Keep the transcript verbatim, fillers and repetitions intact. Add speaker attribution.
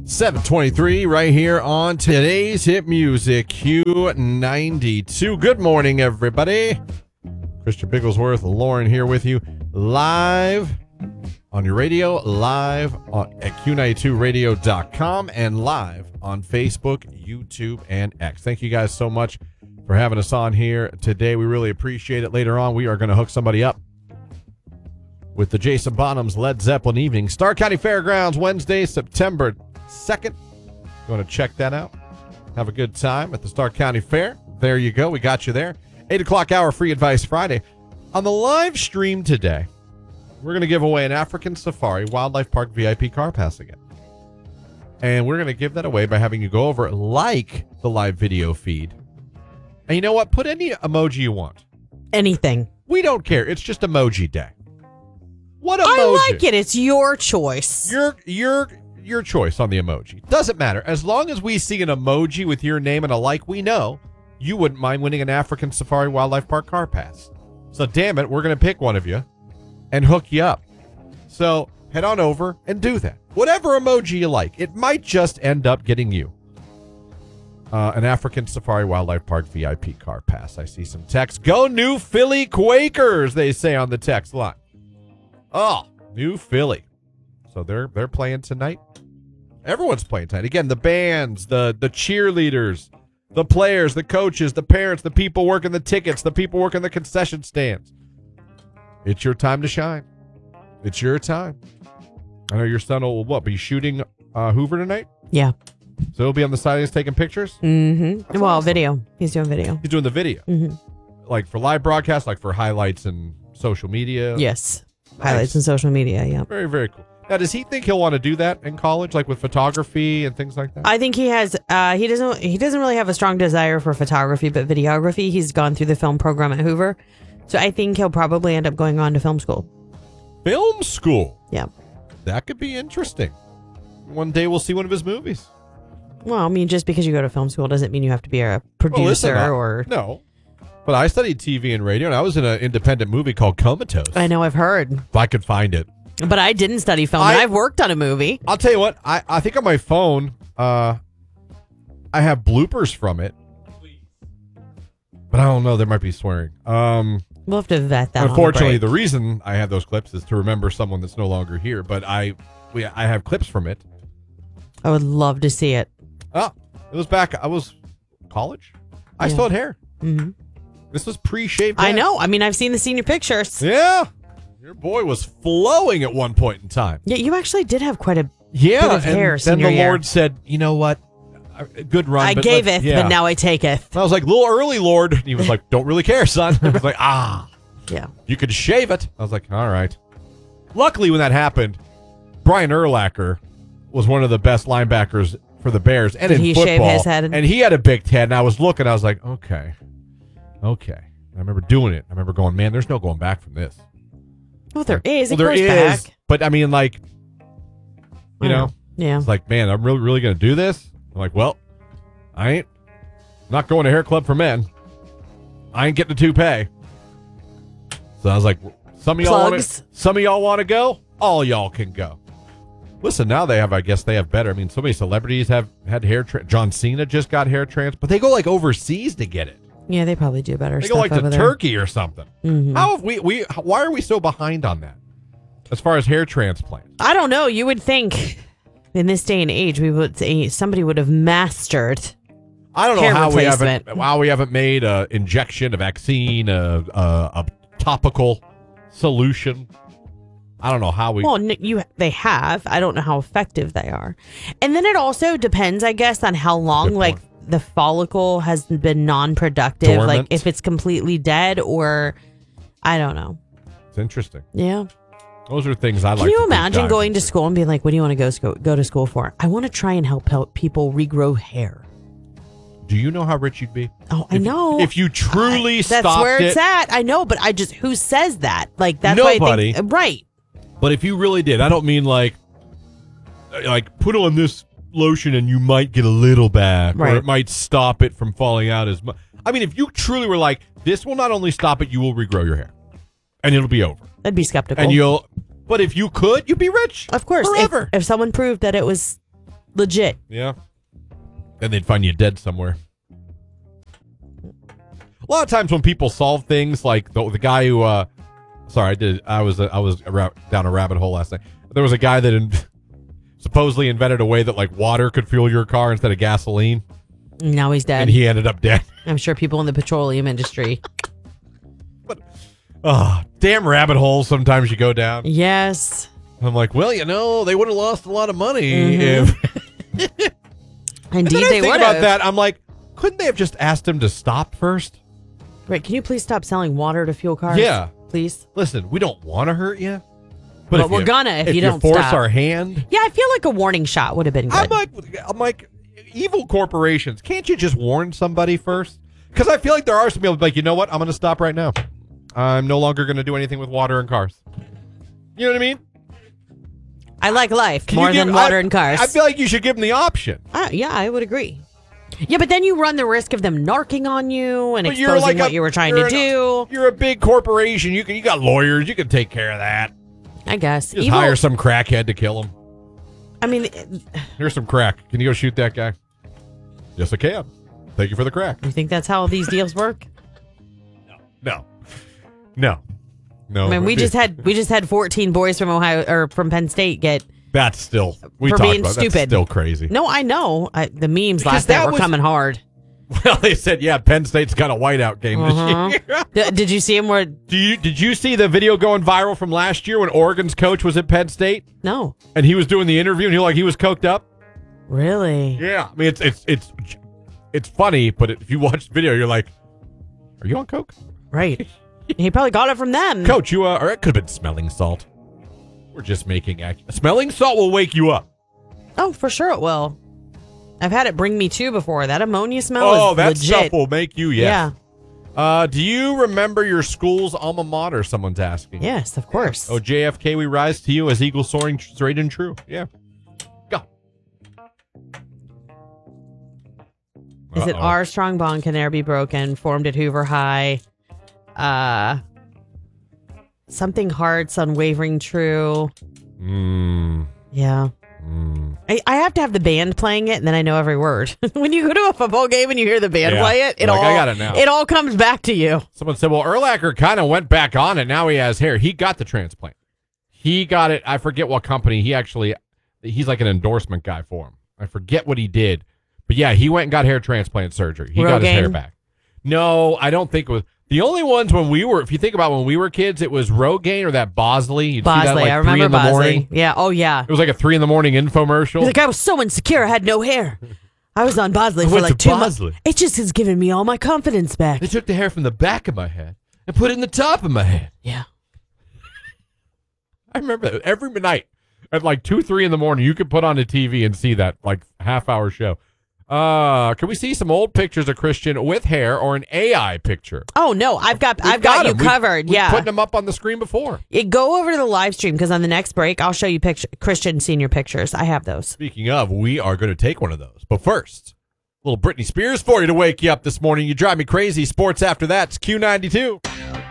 Speaker 1: seven twenty-three right here on today's hit music, Q ninety-two. Good morning, everybody. Christian Bigglesworth, Lauren here with you live on your radio, live on, at Q ninety-two radio dot com, and live on Facebook, YouTube, and X. Thank you guys so much for having us on here today. We really appreciate it. Later on, we are going to hook somebody up with the Jason Bonham's Led Zeppelin evening. Starr County Fairgrounds, Wednesday, September second. You want to check that out? Have a good time at the Starr County Fair. There you go. We got you there. eight o'clock hour Free Advice Friday. On the live stream today, we're going to give away an African Safari Wildlife Park V I P car pass again. And we're going to give that away by having you go over, like the live video feed. And you know what? Put any emoji you want.
Speaker 2: Anything.
Speaker 1: We don't care. It's just emoji day. What emoji?
Speaker 2: I like it. It's your choice.
Speaker 1: Your your your choice on the emoji. Doesn't matter. As long as we see an emoji with your name and a like, we know you wouldn't mind winning an African Safari Wildlife Park car pass. So damn it, we're going to pick one of you and hook you up. So head on over and do that. Whatever emoji you like. It might just end up getting you uh, an African Safari Wildlife Park V I P car pass. I see some text. Go New Philly Quakers, they say on the text line. Oh, New Philly. So they're they're playing tonight. Everyone's playing tonight. Again, the bands, the the cheerleaders, the players, the coaches, the parents, the people working the tickets, the people working the concession stands. It's your time to shine. It's your time. I know your son will what be shooting uh, Hoover tonight?
Speaker 2: Yeah.
Speaker 1: So he'll be on the sidelines taking pictures?
Speaker 2: Mm-hmm.
Speaker 1: That's
Speaker 2: well,
Speaker 1: awesome.
Speaker 2: video. He's doing video.
Speaker 1: He's doing the video.
Speaker 2: Mm-hmm.
Speaker 1: Like for live broadcast, like for highlights and social media?
Speaker 2: Yes.
Speaker 1: Nice.
Speaker 2: Highlights on social media, yeah.
Speaker 1: Very, very cool. Now, does he think he'll want to do that in college, like with photography and things like that?
Speaker 2: I think he has. Uh, he doesn't. He doesn't really have a strong desire for photography, but videography. He's gone through the film program at Hoover, so I think he'll probably end up going on to film school.
Speaker 1: Film school.
Speaker 2: Yeah.
Speaker 1: That could be interesting. One day we'll see one of his movies.
Speaker 2: Well, I mean, just because you go to film school doesn't mean you have to be a producer
Speaker 1: well, listen, I,
Speaker 2: or
Speaker 1: no. But I studied T V and radio, and I was in an independent movie called Comatose.
Speaker 2: I know, I've heard.
Speaker 1: If I could find it.
Speaker 2: But I didn't study film,
Speaker 1: I,
Speaker 2: and I've worked on a movie.
Speaker 1: I'll tell you what, I, I think on my phone, uh, I have bloopers from it. But I don't know, there might be swearing. Um,
Speaker 2: we'll have to vet that.
Speaker 1: Unfortunately,
Speaker 2: on the,
Speaker 1: the reason I have those clips is to remember someone that's no longer here. But I, we, I have clips from it.
Speaker 2: I would love to see it.
Speaker 1: Oh, it was back. I was college. I
Speaker 2: Yeah.
Speaker 1: still had hair.
Speaker 2: Mm-hmm.
Speaker 1: This was pre-shaved.
Speaker 2: I
Speaker 1: head.
Speaker 2: know. I mean, I've seen the senior pictures.
Speaker 1: Yeah. Your boy was flowing at one point in time.
Speaker 2: Yeah, you actually did have quite a
Speaker 1: Yeah,
Speaker 2: bit of hair.
Speaker 1: and then
Speaker 2: senior
Speaker 1: the
Speaker 2: year.
Speaker 1: Lord said, you know what? A good run.
Speaker 2: I
Speaker 1: but
Speaker 2: gave
Speaker 1: let's-
Speaker 2: it,
Speaker 1: yeah.
Speaker 2: but now I take it.
Speaker 1: I was like, a little early, Lord. And he was like, don't really care, son. I was like, ah.
Speaker 2: Yeah.
Speaker 1: You could shave it. I was like, all right. Luckily, when that happened, Brian Urlacher was one of the best linebackers for the Bears and
Speaker 2: Did
Speaker 1: in
Speaker 2: he
Speaker 1: football.
Speaker 2: shave his head?
Speaker 1: And he had a big head. And I was looking. I was like, okay. Okay. I remember doing it. I remember going, man, there's no going back from this.
Speaker 2: Well, there is.
Speaker 1: Well,
Speaker 2: It
Speaker 1: there
Speaker 2: goes
Speaker 1: is.
Speaker 2: back.
Speaker 1: But, I mean, like, you
Speaker 2: I
Speaker 1: know,
Speaker 2: Yeah.
Speaker 1: it's like, man, I'm really, really going to do this? I'm like, well, I ain't not going to hair club for men. I ain't getting a toupee. So I was like, some of y'all want
Speaker 2: Plugs.
Speaker 1: to, some of y'all want to go? All y'all can go. Listen, now they have, I guess they have better. I mean, so many celebrities have had hair. Tra- John Cena just got hair trans, but they go like overseas to get it.
Speaker 2: Yeah, they probably do better
Speaker 1: They
Speaker 2: stuff
Speaker 1: go like
Speaker 2: over
Speaker 1: to
Speaker 2: there.
Speaker 1: Turkey or something.
Speaker 2: Mhm.
Speaker 1: How have we, we, why are we so behind on that? As far as hair transplants?
Speaker 2: I don't know. You would think in this day and age, we would say somebody would have mastered.
Speaker 1: I don't know
Speaker 2: Hair
Speaker 1: how we haven't
Speaker 2: replacement.
Speaker 1: how we haven't made a injection, a vaccine, a, a, a topical solution. I don't know how we.
Speaker 2: Well, n- you they have. I don't know how effective they are, and then it also depends, I guess, on how long
Speaker 1: Good
Speaker 2: like
Speaker 1: point.
Speaker 2: the follicle has been non-productive,
Speaker 1: Dormant.
Speaker 2: like if it's completely dead or I don't know.
Speaker 1: It's interesting.
Speaker 2: Yeah.
Speaker 1: Those are things I like.
Speaker 2: Can you
Speaker 1: to deep
Speaker 2: imagine
Speaker 1: dive
Speaker 2: going to
Speaker 1: into.
Speaker 2: school and being like, "What do you want to go sco- go to school for?" I want to try and help help people regrow hair.
Speaker 1: Do you know how rich you'd be?
Speaker 2: Oh, I
Speaker 1: If-
Speaker 2: know.
Speaker 1: If you truly
Speaker 2: I,
Speaker 1: stopped
Speaker 2: that's where it's
Speaker 1: it.
Speaker 2: at. I know, but I just who says that? Like that's
Speaker 1: Nobody.
Speaker 2: why I think, right.
Speaker 1: But if you really did, I don't mean like, like put on this lotion and you might get a little back, or
Speaker 2: Right.
Speaker 1: it might stop it from falling out as much. I mean, if you truly were like, this will not only stop it, you will regrow your hair, and it'll be over.
Speaker 2: I'd be skeptical.
Speaker 1: And you'll, but if you could, you'd be rich.
Speaker 2: Of course, if,
Speaker 1: forever.
Speaker 2: if someone proved that it was Legit.
Speaker 1: Yeah. Then they'd find you dead somewhere. A lot of times when people solve things, like the, the guy who, uh, sorry, I did, I was, uh, I was around, down a rabbit hole last night. There was a guy that in, supposedly invented a way that like water could fuel your car instead of gasoline.
Speaker 2: Now he's dead.
Speaker 1: And he ended up dead.
Speaker 2: I'm sure people in the petroleum industry.
Speaker 1: But, oh, damn rabbit holes sometimes you go down.
Speaker 2: Yes.
Speaker 1: I'm like, well, you know, they would have lost a lot of money
Speaker 2: Mm-hmm.
Speaker 1: if.
Speaker 2: Indeed,
Speaker 1: and then I
Speaker 2: they
Speaker 1: think
Speaker 2: would
Speaker 1: about
Speaker 2: have.
Speaker 1: that. I'm like, couldn't they have just asked him to stop first?
Speaker 2: Right. Can you please stop selling water to fuel cars?
Speaker 1: Yeah.
Speaker 2: Please.
Speaker 1: Listen, we don't want to hurt you.
Speaker 2: But
Speaker 1: if
Speaker 2: we're
Speaker 1: you,
Speaker 2: gonna if,
Speaker 1: if
Speaker 2: you don't
Speaker 1: force
Speaker 2: stop.
Speaker 1: our hand.
Speaker 2: Yeah, I feel like a warning shot would have been good.
Speaker 1: I'm like, I'm like, evil corporations. Can't you just warn somebody first? Because I feel like there are some people like, you know what? I'm going to stop right now. I'm no longer going to do anything with water and cars. You know what I mean?
Speaker 2: I like life
Speaker 1: Can
Speaker 2: more
Speaker 1: you give-
Speaker 2: than water
Speaker 1: I,
Speaker 2: and cars.
Speaker 1: I feel like you should give them the option.
Speaker 2: Uh, yeah, I would agree. Yeah, but then you run the risk of them narking on you and
Speaker 1: But you're
Speaker 2: exposing
Speaker 1: like
Speaker 2: what
Speaker 1: a-
Speaker 2: you were trying
Speaker 1: you're
Speaker 2: to
Speaker 1: an-
Speaker 2: do.
Speaker 1: You're a big corporation. You can. You got lawyers. You can take care of that.
Speaker 2: I guess.
Speaker 1: Just
Speaker 2: Evil-
Speaker 1: hire some crackhead to kill him.
Speaker 2: I mean, it-
Speaker 1: Here's some crack. Can you go shoot that guy? Yes, I can. Thank you for the crack.
Speaker 2: you think that's how these deals work?
Speaker 1: No. No. No.
Speaker 2: I mean, we just had we just had fourteen boys from Ohio or from Penn State get.
Speaker 1: That's still we
Speaker 2: For
Speaker 1: talked
Speaker 2: being
Speaker 1: about.
Speaker 2: stupid.
Speaker 1: That's still crazy.
Speaker 2: No, I know. I, the memes
Speaker 1: Because
Speaker 2: last night
Speaker 1: that
Speaker 2: were
Speaker 1: was-
Speaker 2: coming hard.
Speaker 1: Well, they said, yeah, Penn State's got a whiteout game
Speaker 2: Uh-huh.
Speaker 1: this year.
Speaker 2: D- did you see him? Where?
Speaker 1: Do you did you see the video going viral from last year when Oregon's coach was at Penn State
Speaker 2: No,
Speaker 1: and he was doing the interview and he like he was coked up?
Speaker 2: really.
Speaker 1: Yeah, I mean it's it's it's it's funny, but if you watch the video, you're like, are you on coke,
Speaker 2: Right. He probably got it from them.
Speaker 1: Coach? You uh, or it could have been smelling salt. We're just making act. Smelling salt will wake you up.
Speaker 2: Oh, for sure it will. I've had it bring me to before. That ammonia smell
Speaker 1: Oh,
Speaker 2: is
Speaker 1: that
Speaker 2: legit.
Speaker 1: stuff will make you. Yes.
Speaker 2: Yeah.
Speaker 1: Uh, do you remember your school's alma mater? Someone's asking.
Speaker 2: Yes, of course.
Speaker 1: Oh, J F K, we rise to you as eagle soaring straight and true. Yeah. Go.
Speaker 2: Is it
Speaker 1: Uh-oh.
Speaker 2: our strong bond can never be broken? Formed at Hoover High. Uh, something hearts unwavering true.
Speaker 1: Mm,
Speaker 2: Yeah.
Speaker 1: mm.
Speaker 2: I, I have to have the band playing it, and then I know every word. When you go to a football game and you hear the band
Speaker 1: Yeah.
Speaker 2: play it, it
Speaker 1: Like,
Speaker 2: all
Speaker 1: I got it now.
Speaker 2: it all comes back to you.
Speaker 1: Someone said, well, Urlacher kind of went back on it. Now he has hair. He got the transplant. He got it. I forget what company. He actually, he's like an endorsement guy for him. I forget what he did. But yeah, he went and got hair transplant surgery. He got his hair
Speaker 2: Rogaine?
Speaker 1: back. No, I don't think it was. The only ones when we were, if you think about when we were kids, it was Rogaine or that Bosley. You'd see that
Speaker 2: Bosley,
Speaker 1: like
Speaker 2: I
Speaker 1: three
Speaker 2: remember
Speaker 1: in the
Speaker 2: Bosley.
Speaker 1: morning.
Speaker 2: Yeah. Oh, yeah.
Speaker 1: It was like a three in the morning infomercial.
Speaker 2: He's like, I was so insecure, I had no hair. I was on Bosley
Speaker 1: I
Speaker 2: for
Speaker 1: went
Speaker 2: like
Speaker 1: to
Speaker 2: two months.
Speaker 1: Bosley.
Speaker 2: It just has given me all my confidence back.
Speaker 1: They took the hair from the back of my head and put it in the top of my head.
Speaker 2: Yeah.
Speaker 1: I remember that every night at like two, three in the morning, you could put on the T V and see that like half hour show. Uh, can we see some old pictures of Christian with hair or an A I picture?
Speaker 2: Oh no, I've got
Speaker 1: We've
Speaker 2: I've got, you
Speaker 1: them. We've-
Speaker 2: covered.
Speaker 1: we've
Speaker 2: yeah.
Speaker 1: putting them up on the screen before.
Speaker 2: It, go over to the live stream because on the next break I'll show you picture Christian senior pictures. I have those.
Speaker 1: Speaking of, we are going to take one of those. But first, a little Britney Spears for you to wake you up this morning. You drive me crazy. Sports after that. It's Q ninety-two.